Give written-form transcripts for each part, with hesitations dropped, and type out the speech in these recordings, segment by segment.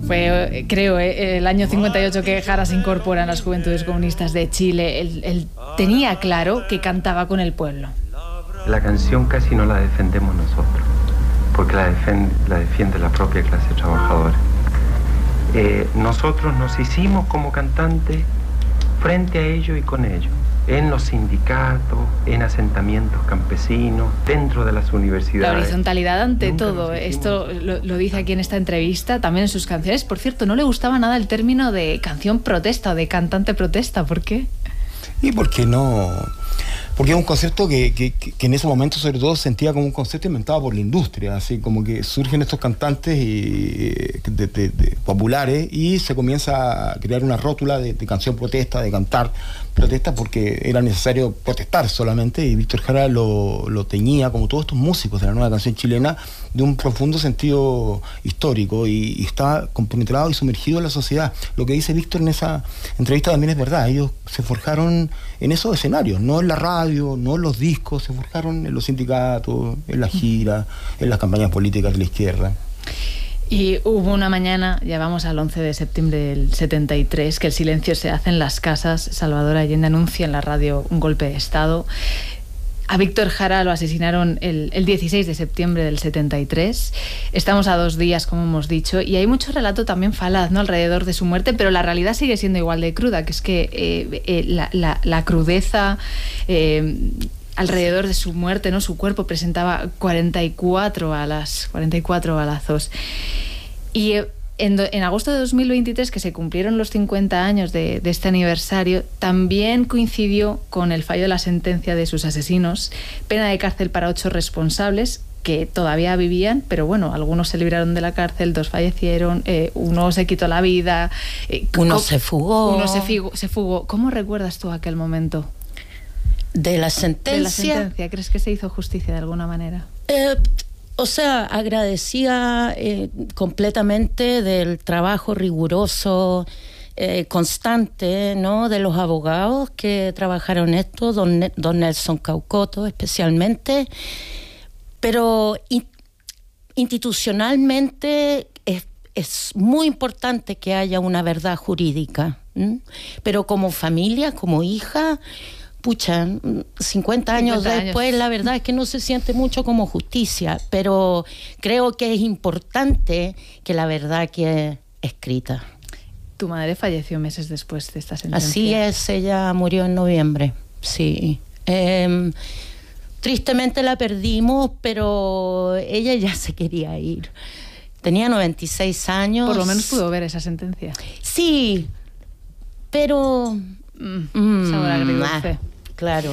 Fue, creo, el año 58 que Jara se incorpora en las Juventudes Comunistas de Chile. Él tenía claro que cantaba con el pueblo. La canción casi no la defendemos nosotros, porque la defiende la propia clase trabajadora. Nosotros nos hicimos como cantantes frente a ellos y con ellos, en los sindicatos, en asentamientos campesinos, dentro de las universidades. La horizontalidad ante todo. Esto lo dice aquí en esta entrevista, también en sus canciones. Por cierto, no le gustaba nada el término de canción protesta o de cantante protesta. ¿Por qué? Y porque no... Porque es un concepto que en ese momento sobre todo sentía como un concepto inventado por la industria, así como que surgen estos cantantes populares y se comienza a crear una rótula de canción protesta, de cantar protesta, porque era necesario protestar solamente, y Víctor Jara lo teñía, como todos estos músicos de la nueva canción chilena, de un profundo sentido histórico, y está compenetrado y sumergido en la sociedad. Lo que dice Víctor en esa entrevista también es verdad. Ellos se forjaron en esos escenarios, no en la radio, no en los discos, se forjaron en los sindicatos, en la gira, en las campañas políticas de la izquierda. Y hubo una mañana, ya vamos al 11 de septiembre del 73, que el silencio se hace en las casas. Salvador Allende anuncia en la radio un golpe de Estado. A Víctor Jara lo asesinaron el 16 de septiembre del 73. Estamos a 2 días, como hemos dicho, y hay mucho relato también falaz, ¿no?, alrededor de su muerte, pero la realidad sigue siendo igual de cruda, que es que la crudeza... alrededor de su muerte, ¿no? Su cuerpo presentaba 44 balazos. Y en agosto de 2023, que se cumplieron los 50 años de este aniversario, también coincidió con el fallo de la sentencia de sus asesinos, pena de cárcel para 8 responsables que todavía vivían, pero bueno, algunos se libraron de la cárcel, 2 fallecieron, uno se quitó la vida, uno se fugó. Se fugó. ¿Cómo recuerdas tú aquel momento? De la sentencia. ¿Crees que se hizo justicia de alguna manera? O sea, agradecía completamente del trabajo riguroso, constante, ¿no?, de los abogados que trabajaron esto, don Nelson Caucoto especialmente, pero institucionalmente es muy importante que haya una verdad jurídica, pero como familia, como hija... Pucha, 50 años después, la verdad es que no se siente mucho como justicia, pero creo que es importante que la verdad quede escrita. Tu madre falleció meses después de esta sentencia. Así es, ella murió en noviembre, sí. Tristemente la perdimos, pero ella ya se quería ir. Tenía 96 años. Por lo menos pudo ver esa sentencia. Sí, pero... sabor agridulce. Claro.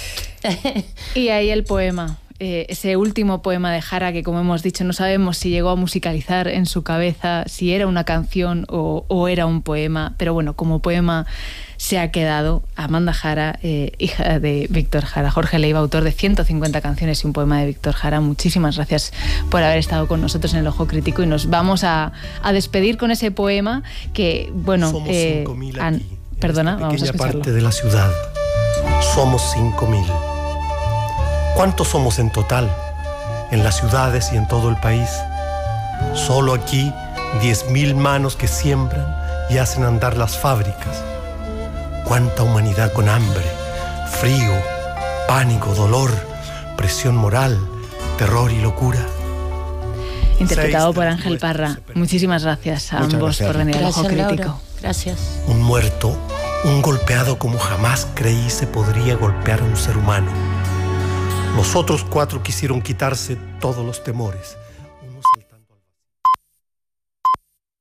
Y ahí el poema, ese último poema de Jara, que como hemos dicho no sabemos si llegó a musicalizar en su cabeza, si era una canción o era un poema, pero bueno, como poema se ha quedado. Amanda Jara, hija de Víctor Jara. Jorge Leiva, autor de 150 canciones y un poema de Víctor Jara. Muchísimas gracias por haber estado con nosotros en El Ojo Crítico, y nos vamos a despedir con ese poema que, bueno... Somos 5.000 aquí. Perdona, vamos a escucharlo. Pequeña parte de la ciudad. Somos 5.000. ¿Cuántos somos en total? En las ciudades y en todo el país. Solo aquí 10.000 manos que siembran y hacen andar las fábricas. Cuánta humanidad con hambre, frío, pánico, dolor, presión moral, terror y locura. Interpretado por Ángel Parra. Muchísimas gracias a ambos por venir al Ojo Crítico. Laura. Gracias. Un muerto, un golpeado como jamás creí se podría golpear a un ser humano. Los otros 4 quisieron quitarse todos los temores. Uno saltando al vacío.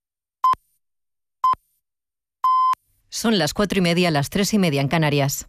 Son las 4:30, las 3:30 en Canarias.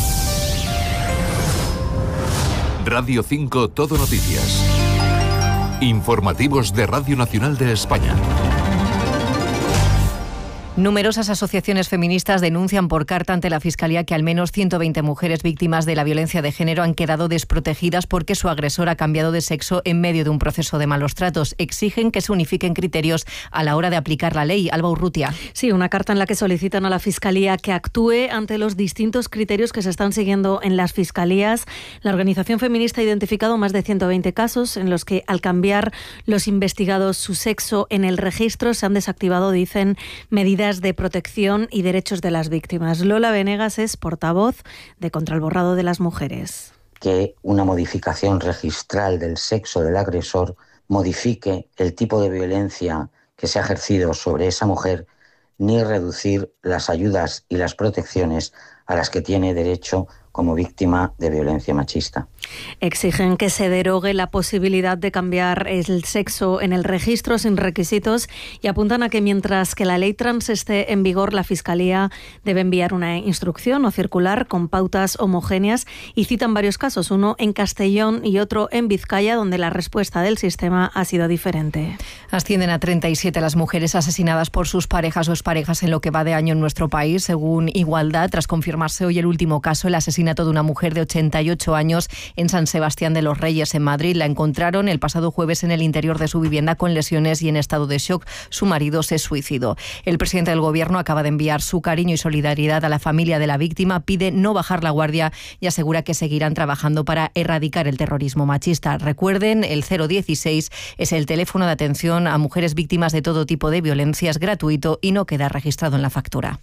Radio 5 Todo Noticias. Informativos de Radio Nacional de España. Numerosas asociaciones feministas denuncian por carta ante la Fiscalía que al menos 120 mujeres víctimas de la violencia de género han quedado desprotegidas porque su agresor ha cambiado de sexo en medio de un proceso de malos tratos. Exigen que se unifiquen criterios a la hora de aplicar la ley. Alba Urrutia. Sí, una carta en la que solicitan a la Fiscalía que actúe ante los distintos criterios que se están siguiendo en las fiscalías. La organización feminista ha identificado más de 120 casos en los que, al cambiar los investigados su sexo en el registro, se han desactivado, dicen, medidas de protección y derechos de las víctimas. Lola Venegas es portavoz de Contra el Borrado de las Mujeres. Que una modificación registral del sexo del agresor modifique el tipo de violencia que se ha ejercido sobre esa mujer, ni reducir las ayudas y las protecciones a las que tiene derecho como víctima de violencia machista. Exigen que se derogue la posibilidad de cambiar el sexo en el registro sin requisitos y apuntan a que mientras que la ley trans esté en vigor, la Fiscalía debe enviar una instrucción o circular con pautas homogéneas y citan varios casos, uno en Castellón y otro en Vizcaya, donde la respuesta del sistema ha sido diferente. Ascienden a 37 las mujeres asesinadas por sus parejas o exparejas en lo que va de año en nuestro país, según Igualdad, tras confirmarse hoy el último caso, el asesinato de una mujer de 88 años en San Sebastián de los Reyes, en Madrid. La encontraron el pasado jueves en el interior de su vivienda con lesiones y en estado de shock. Su marido se suicidó. El presidente del Gobierno acaba de enviar su cariño y solidaridad a la familia de la víctima, pide no bajar la guardia y asegura que seguirán trabajando para erradicar el terrorismo machista. Recuerden, el 016 es el teléfono de atención a mujeres víctimas de todo tipo de violencia, es gratuito y no queda registrado en la factura.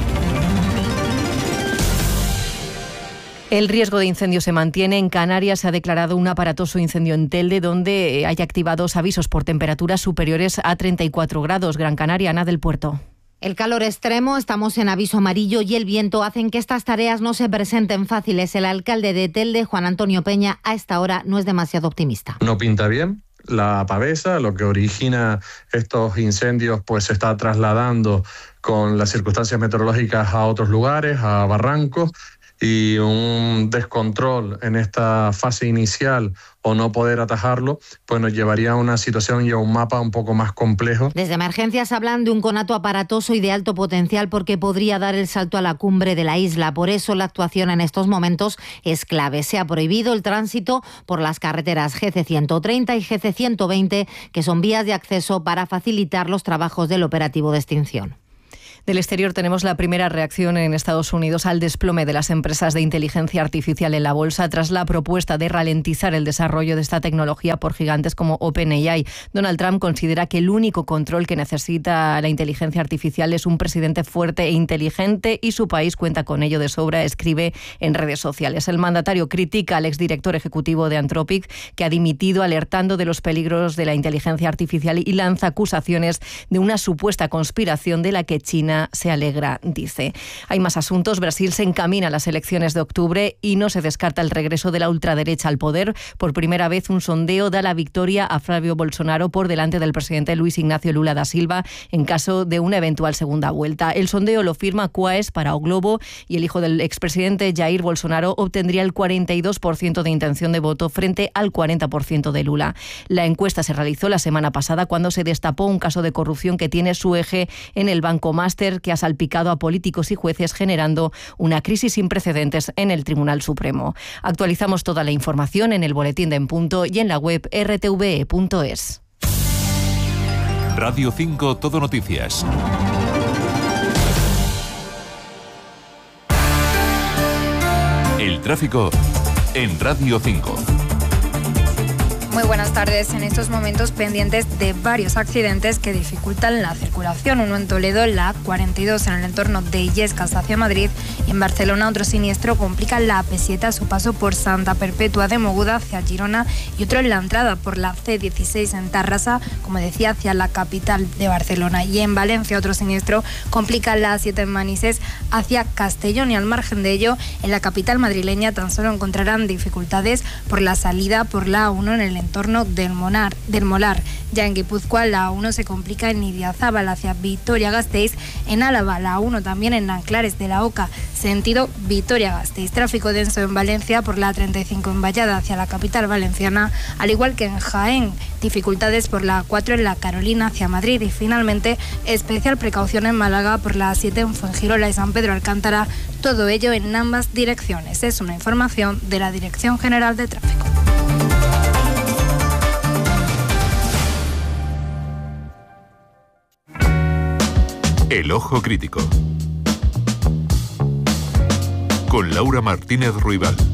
El riesgo de incendio se mantiene. En Canarias se ha declarado un aparatoso incendio en Telde, donde hay activados avisos por temperaturas superiores a 34 grados. Gran Canaria, Ana del Puerto. El calor extremo, estamos en aviso amarillo y el viento hacen que estas tareas no se presenten fáciles. El alcalde de Telde, Juan Antonio Peña, a esta hora no es demasiado optimista. No pinta bien. La pavesa, lo que origina estos incendios, pues se está trasladando con las circunstancias meteorológicas a otros lugares, a barrancos, y un descontrol en esta fase inicial o no poder atajarlo, pues nos llevaría a una situación y a un mapa un poco más complejo. Desde emergencias hablan de un conato aparatoso y de alto potencial porque podría dar el salto a la cumbre de la isla. Por eso la actuación en estos momentos es clave. Se ha prohibido el tránsito por las carreteras GC130 y GC120, que son vías de acceso para facilitar los trabajos del operativo de extinción. Del exterior tenemos la primera reacción en Estados Unidos al desplome de las empresas de inteligencia artificial en la bolsa tras la propuesta de ralentizar el desarrollo de esta tecnología por gigantes como OpenAI. Donald Trump considera que el único control que necesita la inteligencia artificial es un presidente fuerte e inteligente y su país cuenta con ello de sobra, escribe en redes sociales. El mandatario critica al exdirector ejecutivo de Anthropic, que ha dimitido alertando de los peligros de la inteligencia artificial y lanza acusaciones de una supuesta conspiración de la que China se alegra, dice. Hay más asuntos. Brasil se encamina a las elecciones de octubre y no se descarta el regreso de la ultraderecha al poder. Por primera vez, un sondeo da la victoria a Flávio Bolsonaro por delante del presidente Luis Ignacio Lula da Silva en caso de una eventual segunda vuelta. El sondeo lo firma Quaes para O Globo y el hijo del expresidente Jair Bolsonaro obtendría el 42% de intención de voto frente al 40% de Lula. La encuesta se realizó la semana pasada cuando se destapó un caso de corrupción que tiene su eje en el Banco Máster, que ha salpicado a políticos y jueces, generando una crisis sin precedentes en el Tribunal Supremo. Actualizamos toda la información en el boletín de En Punto y en la web rtve.es. Radio 5 Todo Noticias. El tráfico en Radio 5. Muy buenas tardes. En estos momentos pendientes de varios accidentes que dificultan la circulación. Uno en Toledo, la A42 en el entorno de Illescas hacia Madrid, y en Barcelona otro siniestro complica la AP7 a su paso por Santa Perpetua de Mogoda hacia Girona, y otro en la entrada por la C16 en Tarrasa, como decía, hacia la capital de Barcelona. Y en Valencia otro siniestro complica la A7 en Manises hacia Castellón, y al margen de ello en la capital madrileña tan solo encontrarán dificultades por la salida por la A1 en el entorno del Molar. Ya en Guipúzcoa la A1 se complica en Idiazábal hacia Vitoria-Gasteiz, en Álava la A1 también en Nanclares de la Oca, sentido Vitoria-Gasteiz. Tráfico denso en Valencia por la A35 en Vallada hacia la capital valenciana, al igual que en Jaén. Dificultades por la A4 en la Carolina hacia Madrid y finalmente especial precaución en Málaga por la A7 en Fuengirola y San Pedro Alcántara, todo ello en ambas direcciones. Es una información de la Dirección General de Tráfico. El Ojo Crítico con Laura Martínez Ruibal.